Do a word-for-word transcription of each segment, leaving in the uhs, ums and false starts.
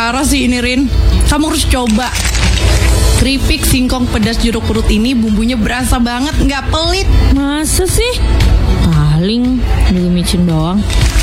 parah sih ini Rin. Kamu harus coba. Keripik singkong pedas jeruk purut ini bumbunya berasa banget, nggak pelit. Masa sih? Paling juga micin doang.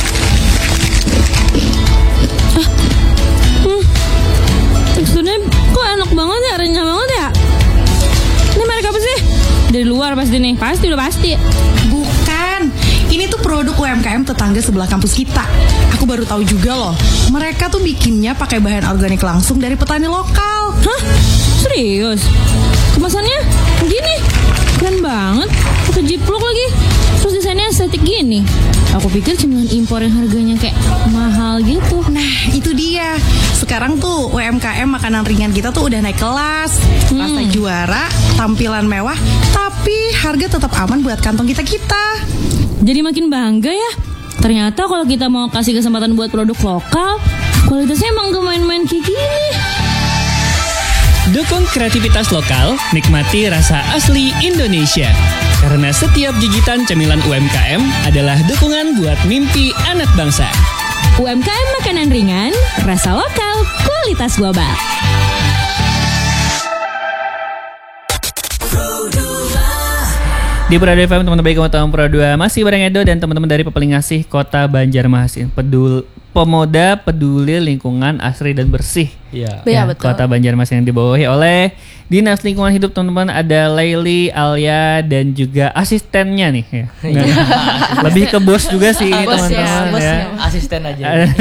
Ah, hmm, teksturnya kok enak banget ya, renyah banget ya. Ini merek apa sih? Dari luar pasti nih, pasti udah pasti. Bukan, ini tuh produk U M K M tetangga sebelah kampus kita. Aku baru tahu juga loh, mereka tuh bikinnya pakai bahan organik langsung dari petani lokal. Hah? Serius? Kemasannya gini, keren banget. Pakai jiplok lagi, terus desainnya estetik gini. Aku pikir cemilan impor yang harganya kayak mahal gitu. Nah itu dia. Sekarang tuh U M K M makanan ringan kita tuh udah naik kelas. Hmm. Rasa juara, tampilan mewah, tapi harga tetap aman buat kantong kita-kita. Jadi makin bangga ya. Ternyata kalau kita mau kasih kesempatan buat produk lokal, kualitasnya emang gak main-main kayak gini. Dukung kreativitas lokal, nikmati rasa asli Indonesia. Karena setiap gigitan cemilan U M K M adalah dukungan buat mimpi anak bangsa. U M K M makanan ringan, rasa lokal, kualitas global. Di Pro dua F M, teman-teman baik teman Pro dua masih bareng Edo dan teman-teman dari Pepelingasih Kota Banjarmasin. Pedul Pemuda Peduli Lingkungan Asri dan Bersih. Iya. Ya, betul. Kota Banjarmasin yang dibawahi oleh Dinas Lingkungan Hidup, teman-teman. Ada Laili, Alia dan juga asistennya nih ya. Nggak, lebih ke bos juga sih ini Bos ya, teman-teman bos ya. ya. Asisten aja.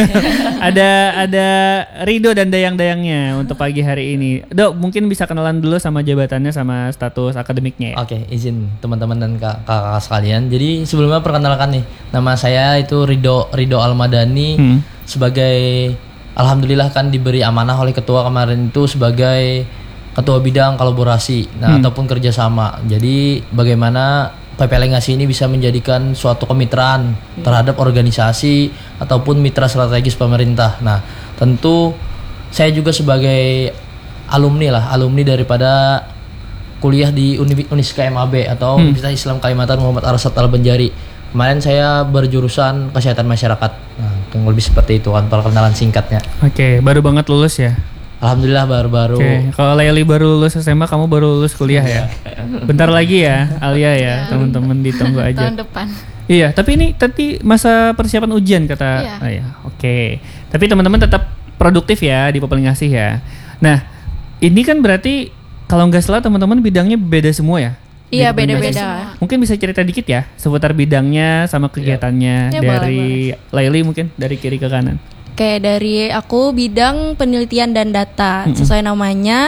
ada ada Rido dan dayang-dayangnya untuk pagi hari ini. Dok, mungkin bisa kenalan dulu sama jabatannya sama status akademiknya ya. Oke, izin teman-teman dan kakak sekalian. Jadi sebelumnya perkenalkan nih, nama saya itu Rido Rido Almadani. Hmm. Sebagai alhamdulillah kan diberi amanah oleh ketua kemarin itu sebagai ketua bidang kolaborasi, nah hmm. ataupun kerjasama. Jadi bagaimana Pepelingasih ini bisa menjadikan suatu kemitraan hmm. terhadap organisasi ataupun mitra strategis pemerintah. Nah, tentu saya juga sebagai alumni lah, alumni daripada kuliah di Uniska M A B atau hmm. Universitas Islam Kalimantan Muhammad Arsyad Al-Banjari. Kemarin saya berjurusan kesehatan masyarakat. Nah, kurang lebih seperti itu kan perkenalan singkatnya. Oke, baru banget lulus ya? Alhamdulillah baru-baru. Oke, kalau Laili baru lulus S M A, kamu baru lulus kuliah ya? Bentar lagi ya, Alia ya, teman-teman ditunggu aja. Tahun depan. Iya, tapi ini tadi masa persiapan ujian kata. Iya. Oh, iya. Oke. Tapi teman-teman tetap produktif ya di Pepelingasih ya. Nah, ini kan berarti kalau nggak salah teman-teman bidangnya beda semua ya? Iya, beda-beda. Mungkin bisa cerita dikit ya seputar bidangnya sama kegiatannya ya, dari Laili, mungkin dari kiri ke kanan. Oke, dari aku bidang penelitian dan data. Mm-hmm. Sesuai namanya,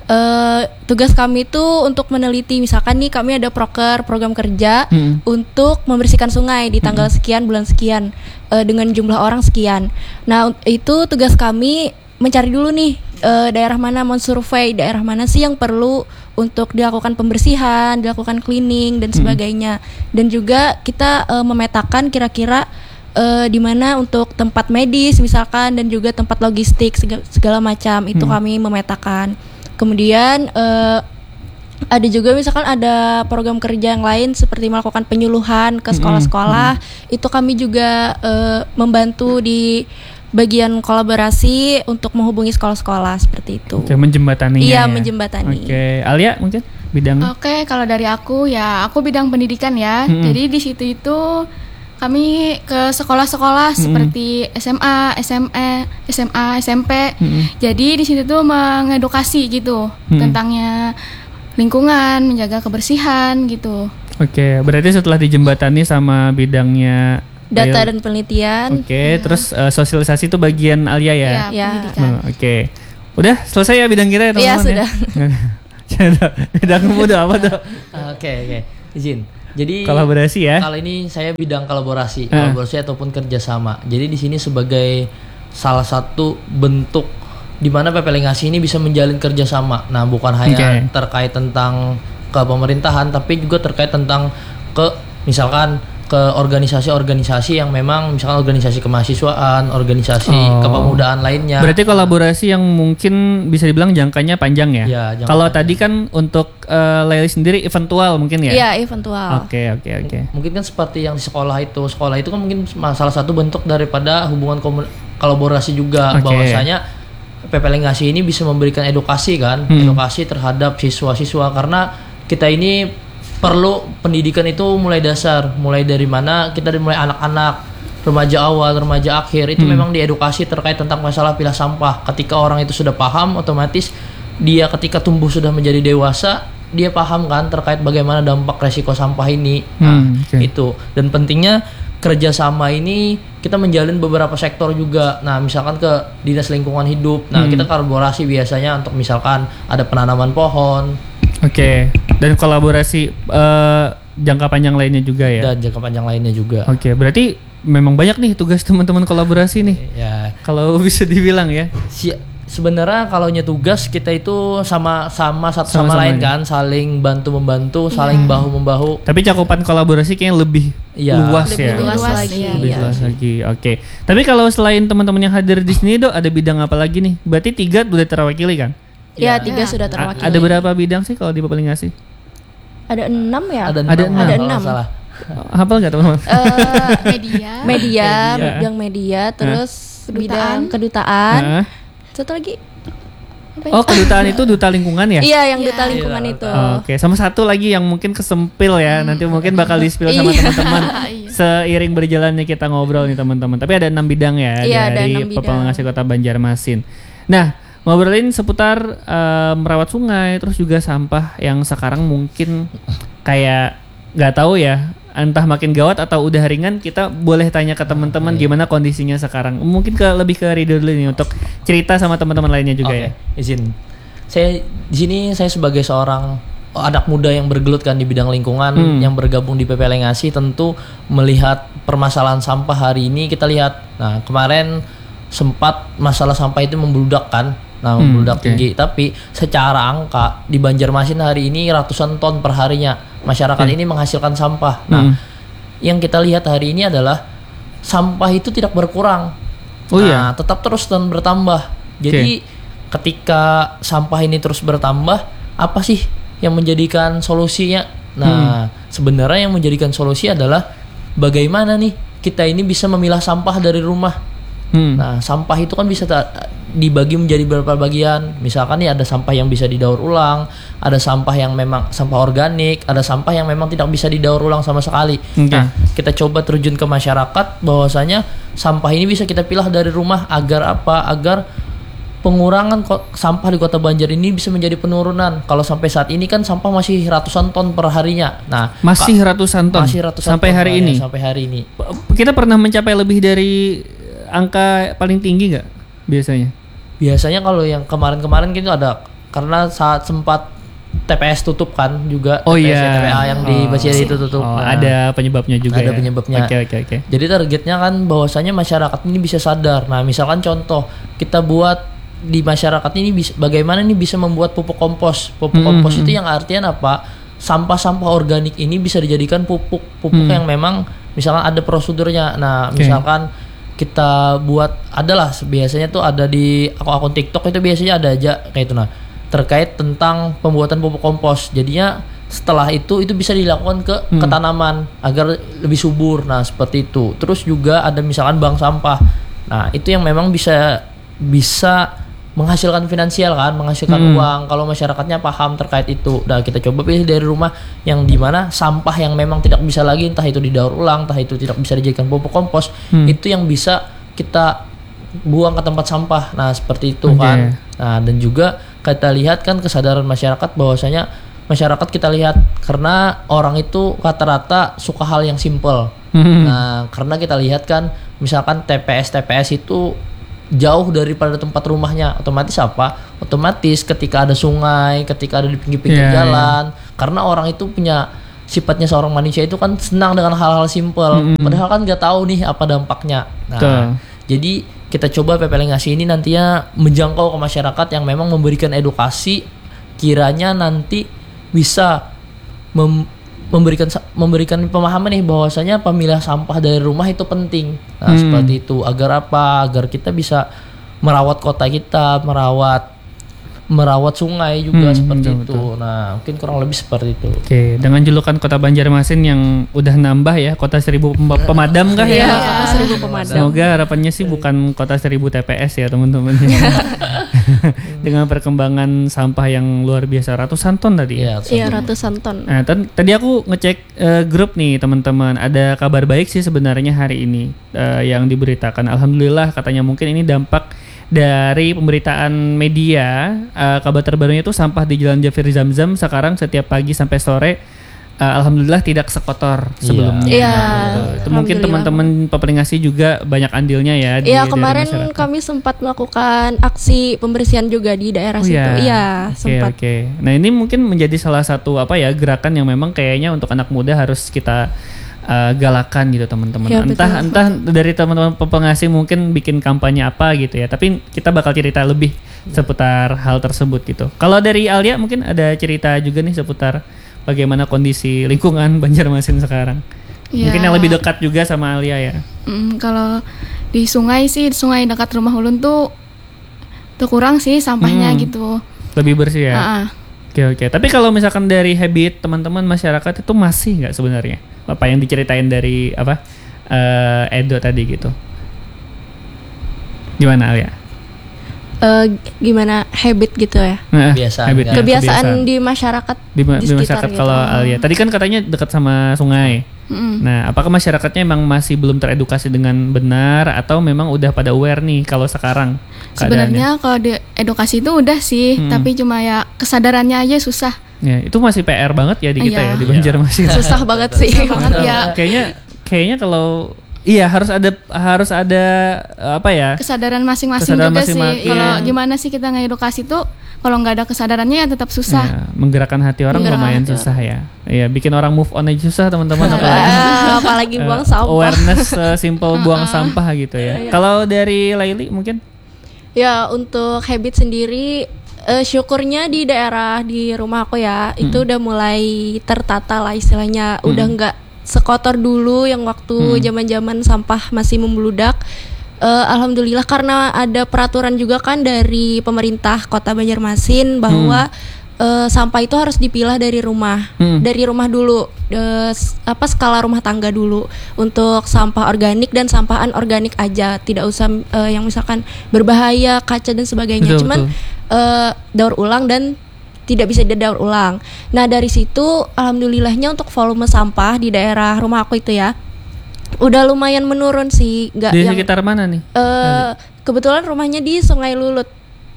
uh, tugas kami itu untuk meneliti. Misalkan nih kami ada proker, program kerja mm-hmm. untuk membersihkan sungai di tanggal mm-hmm. sekian, bulan sekian, uh, dengan jumlah orang sekian. Nah, itu tugas kami mencari dulu nih uh, daerah mana, mensurvei daerah mana sih yang perlu untuk dilakukan pembersihan, dilakukan cleaning dan sebagainya. Mm-hmm. Dan juga kita uh, memetakan kira-kira Uh, di mana untuk tempat medis misalkan dan juga tempat logistik segala, segala macam itu hmm. kami memetakan. Kemudian uh, ada juga misalkan ada program kerja yang lain seperti melakukan penyuluhan ke sekolah-sekolah. Hmm. Itu kami juga uh, membantu di bagian kolaborasi untuk menghubungi sekolah-sekolah seperti itu. Oke, menjembatani. Iya, ya. menjembatani. Oke, Alia mungkin bidang. Oke, kalau dari aku ya aku bidang pendidikan ya. Hmm. Jadi di situ itu kami ke sekolah-sekolah mm-hmm. seperti S M A, S M E, S M A, S M P. Mm-hmm. Jadi di situ tuh mengedukasi gitu mm-hmm. tentangnya lingkungan, menjaga kebersihan gitu. Oke, berarti setelah dijembatani sama bidangnya data Alia, dan penelitian. Oke, ya. Terus uh, sosialisasi itu bagian Alia ya? Iya, pendidikan. Oh, oke. Udah selesai ya bidang kita ya teman-teman? Iya, sudah. Ya? Bidang kamu udah apa tuh? Oke, oke. Izin. Jadi kolaborasi ya. Kalau ini saya bidang kolaborasi, uh. kolaborasi ataupun kerjasama. Jadi di sini sebagai salah satu bentuk di mana Pepelingasih ini bisa menjalin kerjasama. Nah, bukan hanya okay. terkait tentang ke pemerintahan, tapi juga terkait tentang ke misalkan ke organisasi-organisasi yang memang misalkan organisasi kemahasiswaan, organisasi oh. kepemudaan lainnya. Berarti kolaborasi yang mungkin bisa dibilang jangkanya panjang ya? Ya, kalau tadi kan untuk uh, Laili sendiri eventual mungkin ya? Iya, eventual. Oke, oke, oke. Mungkin kan seperti yang di sekolah itu. Sekolah itu kan mungkin salah satu bentuk daripada hubungan komun- kolaborasi juga. Okay. Bahwasanya P P L Ngasi ini bisa memberikan edukasi kan, Hmm. edukasi terhadap siswa-siswa karena kita ini perlu pendidikan itu mulai dasar, mulai dari mana kita dari mulai anak-anak, remaja awal, remaja akhir itu Hmm. memang diedukasi terkait tentang masalah pilah sampah. Ketika orang itu sudah paham, otomatis dia ketika tumbuh sudah menjadi dewasa, dia paham kan terkait bagaimana dampak resiko sampah ini. Nah, Hmm, oke. itu. Dan pentingnya kerjasama ini kita menjalin beberapa sektor juga. Nah, misalkan ke dinas lingkungan hidup. Nah, Hmm. kita kolaborasi biasanya untuk misalkan ada penanaman pohon Oke. Dan kolaborasi eh, jangka panjang lainnya juga ya. dan jangka panjang lainnya juga. Oke, berarti memang banyak nih tugas teman-teman kolaborasi nih. Ya, Kalau bisa dibilang ya. si sebenarnya kalau nya tugas kita itu sama sama satu sama, Sama-sama lain ya. kan, saling bantu membantu, saling bahu membahu. Tapi cakupan kolaborasi kayaknya lebih Iya. luas Lebih ya. luas, Luas, lagi. iya. Lebih Iya. luas lagi. Oke. Tapi kalau selain teman-teman yang hadir di sini, Dok, ada bidang apa lagi nih? Berarti tiga udah terwakili kan? Ya, tiga Ya. sudah A- terwakili. ada berapa bidang sih kalau di P P L Ngasi? Ada enam ya? Ada, Ada enam, enam. kalau Ada nggak enam. salah. Hafal nggak teman-teman? Eh, Media. media, Media. bidang media, terus Kedutaan. bidang kedutaan. Nah. Satu lagi. Apa ya? Oh, kedutaan itu duta lingkungan ya? Iya, yang Iya. duta lingkungan Iya, itu. Oke, sama satu lagi yang mungkin kesempil ya. Nanti mungkin bakal di-spill sama Iya. teman-teman Iya. seiring berjalannya kita ngobrol nih teman-teman. Tapi ada enam bidang ya Iya, ada dari enam P P L bidang. Ngasi Kota Banjarmasin. Nah, ngobrolin seputar eh, merawat sungai, terus juga sampah yang sekarang mungkin kayak nggak tahu ya, entah makin gawat atau udah ringan. Kita boleh tanya ke teman-teman gimana kondisinya sekarang. Mungkin ke lebih ke Ridho dulu nih untuk cerita sama teman-teman lainnya juga Oke, ya. izin. Saya di sini saya sebagai seorang anak muda yang bergelut kan di bidang lingkungan, Hmm. yang bergabung di P P L Ngasi, tentu melihat permasalahan sampah hari ini kita lihat. Nah, kemarin sempat masalah sampah itu membludak kan. Nah, Hmm, membludak oke. tinggi, tapi secara angka di Banjarmasin hari ini ratusan ton per harinya masyarakat Hmm. ini menghasilkan sampah. Nah, Hmm. yang kita lihat hari ini adalah sampah itu tidak berkurang. Oh nah, iya? tetap terus dan bertambah. Jadi ketika sampah ini terus bertambah, apa sih yang menjadikan solusinya? Nah, sebenarnya yang menjadikan solusi adalah bagaimana nih kita ini bisa memilah sampah dari rumah. Hmm. Nah, sampah itu kan bisa ta- dibagi menjadi beberapa bagian. Misalkan nih ada sampah yang bisa didaur ulang, ada sampah yang memang sampah organik, ada sampah yang memang tidak bisa didaur ulang sama sekali. Oke. Nah, kita coba terjun ke masyarakat bahwasanya sampah ini bisa kita pilah dari rumah agar apa? Agar pengurangan ko- sampah di Kota Banjar ini bisa menjadi penurunan. Kalau sampai saat ini kan sampah masih ratusan ton per harinya. Nah, Masih ka- ratusan ton masih ratusan sampai ton hari per ini. harinya, sampai hari ini. Kita pernah mencapai lebih dari angka paling tinggi nggak biasanya? Biasanya kalau yang kemarin-kemarin gitu ada karena saat sempat T P S tutup kan juga Oh T P S iya. T P A yang di Oh. Basiri itu tutup. Oh, Nah, ada penyebabnya juga ada ya? penyebabnya. Oke, oke, oke. Jadi targetnya kan bahwasanya masyarakat ini bisa sadar. Nah, misalkan contoh kita buat di masyarakat ini bisa, bagaimana nih bisa membuat pupuk kompos. Pupuk Hmm, kompos hmm, itu yang artinya apa? Sampah-sampah organik ini bisa dijadikan pupuk. Pupuk Hmm. yang memang misalkan ada prosedurnya. Nah, Oke. misalkan kita buat adalah biasanya tuh ada di akun-akun TikTok itu biasanya ada aja kayak itu nah terkait tentang pembuatan pupuk kompos. Jadinya setelah itu itu bisa dilakukan ke Hmm. ke tanaman agar lebih subur. Nah, seperti itu. Terus juga ada misalkan bank sampah. Nah, itu yang memang bisa bisa menghasilkan finansial kan, menghasilkan Hmm. uang kalau masyarakatnya paham terkait itu. Nah, kita coba pilih dari rumah yang dimana sampah yang memang tidak bisa lagi, entah itu didaur ulang, entah itu tidak bisa dijadikan pupuk kompos, Hmm. itu yang bisa kita buang ke tempat sampah. Nah, seperti itu Oke. kan. Nah, dan juga kita lihat kan kesadaran masyarakat bahwasanya masyarakat kita lihat karena orang itu rata-rata suka hal yang simple. Hmm. Nah, karena kita lihat kan misalkan T P S T P S itu jauh daripada tempat rumahnya, otomatis apa? Otomatis ketika ada sungai, ketika ada di pinggir-pinggir Iya, jalan, karena orang itu punya sifatnya seorang manusia itu kan senang dengan hal-hal simpel, Mm-mm. padahal kan nggak tahu nih apa dampaknya. Nah, Betul. jadi kita coba P P L Ngasi ini nantinya menjangkau ke masyarakat yang memang memberikan edukasi, kiranya nanti bisa mem- memberikan sa- memberikan pemahaman nih bahwasanya pemilah sampah dari rumah itu penting. Nah, Hmm. seperti itu. Agar apa? Agar kita bisa merawat kota kita, merawat merawat sungai juga Hmm, seperti betul, itu. betul. Nah, mungkin kurang lebih seperti itu. Oke, dengan julukan Kota Banjarmasin yang udah nambah ya, Kota Seribu Pem- Pemadam kah ya? Iya, seribu pemadam. Semoga harapannya sih bukan Kota Seribu T P S ya teman-teman. Dengan perkembangan sampah yang luar biasa, ratusan ton tadi ya. Iya, Iya, ratusan ton. Nah, tan- tadi aku ngecek eh, grup nih teman-teman, ada kabar baik sih sebenarnya hari ini eh, yang diberitakan. Alhamdulillah katanya mungkin ini dampak dari pemberitaan media. Eh, kabar terbarunya itu sampah di Jalan Jafir Zamzam sekarang setiap pagi sampai sore eh, alhamdulillah tidak sekotor sebelumnya. Iya, Gitu. Itu mungkin alhamdulillah. teman-teman Peperingasi juga banyak andilnya ya. di- Iya, dari kemarin masyarakat. kami sempat melakukan aksi pembersihan juga di daerah Oh situ. ya. Iya, Oke, sempat. oke. Nah, ini mungkin menjadi salah satu apa ya gerakan yang memang kayaknya untuk anak muda harus kita uh, galakan gitu teman-teman. Ya, entah betul. entah dari teman-teman Pepengasih mungkin bikin kampanye apa gitu ya. Tapi kita bakal cerita lebih seputar hal tersebut gitu. Kalau dari Alia mungkin ada cerita juga nih seputar bagaimana kondisi lingkungan Banjarmasin sekarang. Ya. Mungkin yang lebih dekat juga sama Alia ya. Mm, kalau di sungai sih, di sungai dekat rumah Ulun tuh tuh kurang sih sampahnya Hmm. gitu. Lebih bersih ya. Ah, ah. Oke oke. Tapi kalau misalkan dari habit teman-teman masyarakat itu masih nggak sebenarnya apa yang diceritain dari apa eh, Edo tadi gitu? Gimana Alia? Eh, gimana habit gitu ya? Nah, Kebiasaan, habitnya, kan? Kebiasaan di masyarakat di, ma- di di sekitar masyarakat gitu. kalau Alia. Tadi kan katanya dekat sama sungai. Mm-mm. Nah, apakah masyarakatnya emang masih belum teredukasi dengan benar atau memang udah pada aware nih kalau sekarang keadaannya? Sebenarnya kalau di edukasi itu udah sih, Hmm. tapi cuma ya kesadarannya aja susah. Ya, itu masih P R banget ya di kita Iya. ya di Banjarmasin. Susah banget sih. Banget ya. Kayaknya kayaknya kalau iya harus ada harus ada eh, apa ya? Kesadaran masing-masing Kesadaran juga masing-masing. sih. Kalau gimana sih kita ngedukasi tuh, kalau nggak ada kesadarannya ya tetap susah. Ya, menggerakkan hati orang Menggerakkan lumayan hati susah ya. Iya, bikin orang move on aja susah teman-teman apalagi. Eh, apalagi buang eh, sampah. Awareness eh, simple buang sampah gitu ya. Kalau dari Laili mungkin Ya, untuk habit sendiri eh, syukurnya di daerah di rumah aku ya itu udah mulai tertata lah istilahnya, udah nggak sekotor dulu yang waktu zaman-zaman sampah masih membludak. Eh, Alhamdulillah karena ada peraturan juga kan dari pemerintah Kota Banjarmasin bahwa eh, sampah itu harus dipilah dari rumah, Hmm. dari rumah dulu, eh, s- apa skala rumah tangga dulu untuk sampah organik dan sampah anorganik aja, tidak usah eh, yang misalkan berbahaya, kaca dan sebagainya. Betul, Cuman eh, daur ulang dan tidak bisa didaur ulang. Nah dari situ alhamdulillahnya untuk volume sampah di daerah rumah aku itu ya udah lumayan menurun sih, nggak di yang sekitar mana nih? eh, kebetulan rumahnya di Sungai Lulut.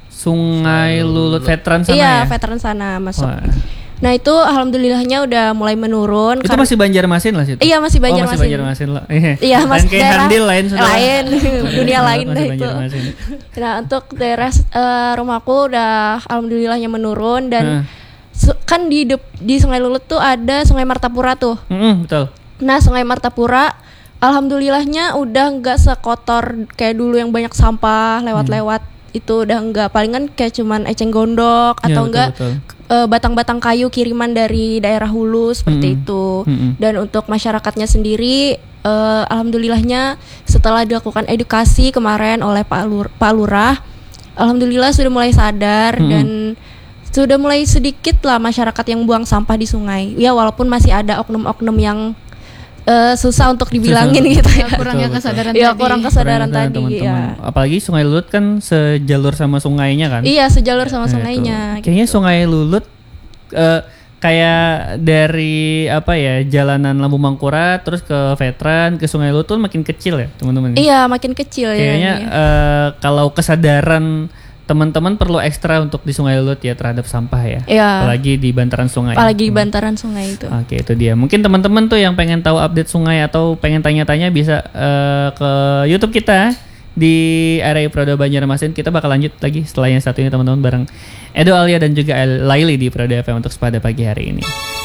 Sungai Lulut Veteran sana Iya, ya? veteran sana masuk. Wah. Nah itu alhamdulillahnya udah mulai menurun. Itu karena- masih Banjarmasin lah situ. Iya, masih Oh, Banjarmasin. masih Banjarmasin loh. Iya, Dan mas kayak daerah Handil lain sudah. lain, dunia lain Masih dah itu. Banjarmasin. Nah untuk daerah eh, rumahku udah alhamdulillahnya menurun dan Heeh. su- kan di dep- di Sungai Lulut tuh ada Sungai Martapura tuh. Mm-mm, betul. Nah Sungai Martapura alhamdulillahnya udah nggak sekotor kayak dulu yang banyak sampah lewat-lewat. Itu udah nggak, palingan kayak cuman eceng gondok Ya, atau betul, enggak betul. eh, batang-batang kayu kiriman dari daerah hulu seperti Mm-mm. itu. Mm-mm. Dan untuk masyarakatnya sendiri eh, alhamdulillahnya setelah dilakukan edukasi kemarin oleh Pak Lur- Pak Lurah, alhamdulillah sudah mulai sadar Mm-mm. dan sudah mulai sedikit lah masyarakat yang buang sampah di sungai. Ya walaupun masih ada oknum-oknum yang eh, susah untuk dibilangin Susah. gitu Ya, ya. kurangnya Betul, betul. kesadaran Iya, tadi. kurang kesadaran Keren, tadi teman-teman. ya. Apalagi Sungai Lulut kan sejalur sama sungainya kan. Iya, sejalur sama Nah, sungainya. itu. Kayaknya Sungai Lulut eh, kayak dari apa ya jalanan Lampu Mangkurat terus ke Veteran ke Sungai Lulut tuh makin kecil ya teman-teman. Iya, makin kecil ya. Kayaknya eh, kalau kesadaran teman-teman perlu ekstra untuk di Sungai Lulut ya terhadap sampah ya. Iya. Apalagi di bantaran sungai. Apalagi di bantaran sungai itu. Oke, itu dia. Mungkin teman-teman tuh yang pengen tahu update sungai atau pengen tanya-tanya bisa eh, ke YouTube kita di area Proda Banjarmasin. Kita bakal lanjut lagi setelah yang satu ini teman-teman bareng Edo, Alia dan juga Laili di Proda F M untuk pada pagi hari ini.